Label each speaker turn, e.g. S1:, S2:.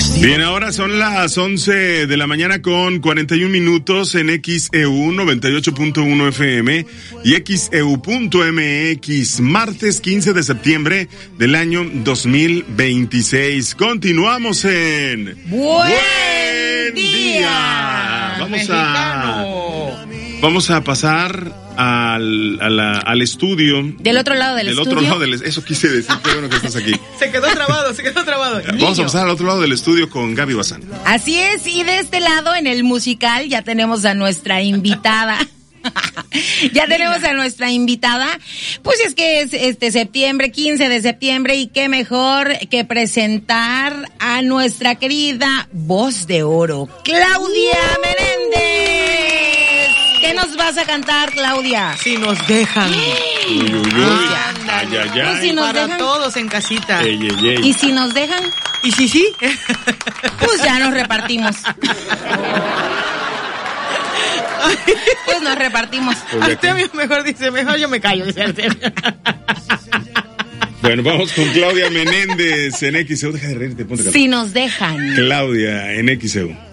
S1: Bien, ahora son las 11 de la mañana con 41 minutos en XEU 98.1 FM y XEU.mx, martes 15 de septiembre del año 2026. Continuamos en
S2: Buen Día.
S1: Vamos a pasar al estudio.
S2: Del otro lado del estudio.
S1: Otro lado eso quise decir, qué bueno que estás aquí.
S3: Se quedó trabado.
S1: Vamos a pasar al otro lado del estudio con Gaby Bazán.
S2: Así es, y de este lado, en el musical, ya tenemos a nuestra invitada. Pues es que es septiembre, 15 de septiembre, y qué mejor que presentar a nuestra querida voz de oro, Claudia Menéndez. ¿Qué nos vas a cantar, Claudia?
S3: Si nos dejan.
S1: Uy.
S2: Pues si nos
S3: para
S2: dejan.
S3: Todos en casita.
S2: ¿Y si nos dejan?
S3: ¿Y sí?
S2: Pues ya nos repartimos. Pues nos repartimos.
S3: Artemio mejor dice, mejor yo me callo, dice Artemio.
S1: Bueno, vamos con Claudia Menéndez en XEU. Deja de reírte, ponte.
S2: Si nos dejan.
S1: Claudia en XEU.